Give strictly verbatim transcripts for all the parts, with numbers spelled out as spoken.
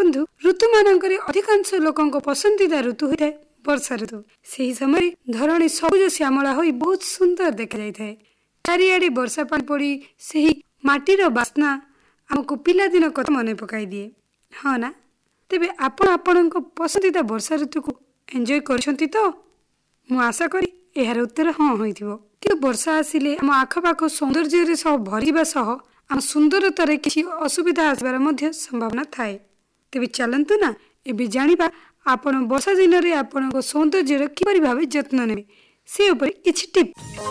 बंधु ऋतु मानक अधिकांश लोकों पसंदीदा ऋतु होता है वर्षा ऋतु। से समय धरणी सबुज श्यामला हो बहुत सुंदर देखा जाए। चारिआडे वर्षा पानी पड़ी से माटीर बास्ना आमको पिलादिन कथा मन पकाई दिए। हाँ ना, तेबे आपण आपण पसंदीदा वर्षा ऋतु को एंजॉय करछंती तो? मु आशा करी यार उत्तर हाँ होइथिबो। कि वर्षा आसिले आम आखपाख सौंदर्य सह भरिबा सह आम सुंदरतार किसी असुविधा आसबार मध्य संभावना थाए। तेबे चलंतु ना एबे जानिबा आपण वर्षा दिन रे आपण सौंदर्य किपरि भाबे जत्न नेबे से ऊपर किछि टिप।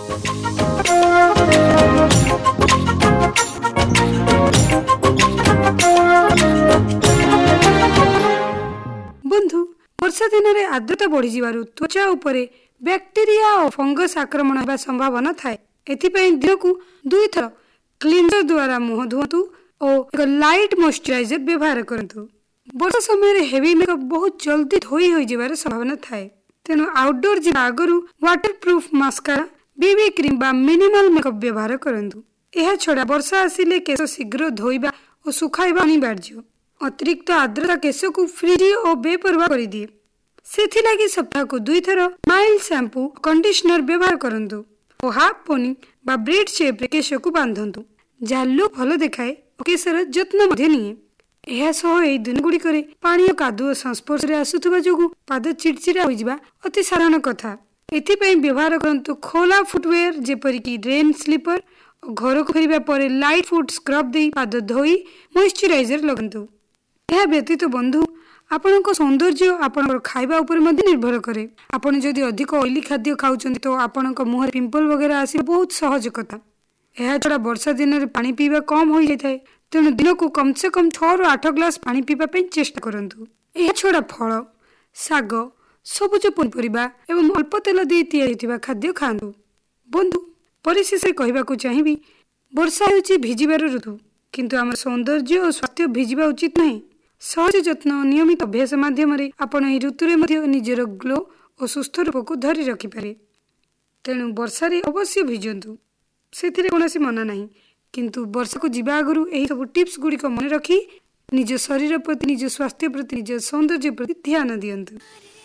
बंधु वर्षा दिन रे आर्द्रता बढ़ी जिवारु त्वचा उपरे बैक्टेरिया और फंगस आक्रमण होगा संभावना थाए। एथिपई दिन को दुई थर क्लीनजर द्वारा मुह धुअतु और एक लाइट मॉइस्चराइजर व्यवहार करंतु। वर्षा समय हेवी मेकअप बहुत जल्दी धोई हो जिबार संभावना थाए। तेणु आउटडोर जिबा आगरु वाटरप्रूफ मास्कारा बेबी क्रीम बा मिनिमल मेकअप व्यवहार करंतु। एहा छडा वर्षा आसिले केश शीघ्र धोइबा और सुखाइबा अनिवार्य। अतिरिक्त आर्द्रता केश को फ्रिजी और बेपरवाह कर दिए। सेथिलागि सप्ताह को दुई थर माइल्ड शैम्पू कंडीशनर व्यवहार करंतु और हाफ पोनी बा ब्रेड शेप रे केश को बांधंतु। जहा लुक भलो देखाए और केशर जत्न मध्य निए। एहा सह एई दिन गुडी करे पानी और कादुओ संस्पर्श रे आसुथबा जोगु पाद चिड़चिड़ा होई जिबा अति साधारण कथा। एथिपई व्यवहार करंतु खोला फुटवेयर जेपरि कि रेन स्लीपर और घर को फेरिबा परे लाइट फुट स्क्रब देई पाद धोई मॉइस्चराइजर लगंतु। एहा व्यतीत बंधु आपणक सौंदर्य आपण खाइबा उपर मध्य निर्भर करे। आपण जदि अधिक ऑयली खाद्य खाउछन तो आपणक मुहर पिंपल वगैरह आसी बहुत सहज कथा। एहा छडा वर्षा दिन रे पानी पीबा कम होई जाय। तेणु दिन को कम से कम छह रु आठ ग्लास पानी पीबा पे चेष्टा करंतु। एहा छडा फल साग सबुज पनिपरिबा एवं अल्प तेल दे तैयारी खाद्य खांतु। बंधु परिशेष कहबाकू चाहिबी वर्षा हेउची भिजिबार ऋतु, किंतु आम सौंदर्य और स्वास्थ्य भिजिबा उचित नहीं। सहज जत्न और नियमित अभ्यास माध्यम आपण एही ऋतुरे मध्य निजर ग्लो और सुस्थ रूप को धरी रखिपारे। तेणु वर्षा रे अवश्य भिजंतु, सेथिरे कोनोसी मना नहीं। किंतु वर्षा को जीवा आगु एही सब टिप्स गुडी को मन रखी निज शरीर प्रति निज स्वास्थ्य प्रति निज सौंदर्य प्रति ध्यान दियंतु।